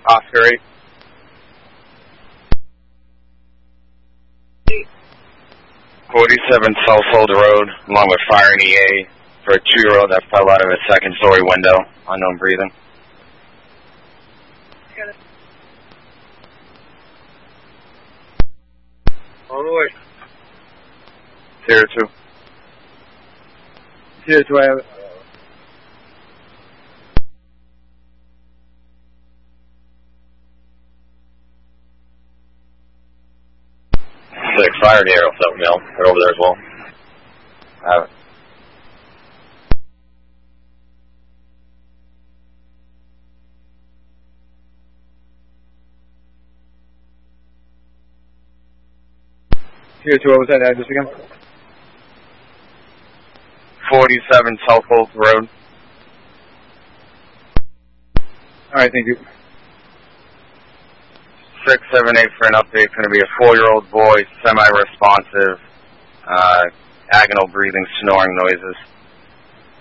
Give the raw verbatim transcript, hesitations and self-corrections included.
Oscar eight. forty-seven Southhold Road, along with Fire and E A, for a two-year-old that fell out of a second-story window, unknown breathing. On the way. Zero two. Zero two, I have it. Six, Fire and E A, seven mil. They're over there as well. I have it. Zero two, what was that address again? forty-seven Southhold Road. Alright, thank you. six seven eight for an update. Going to be a four-year-old boy, semi-responsive, uh, agonal breathing, snoring noises.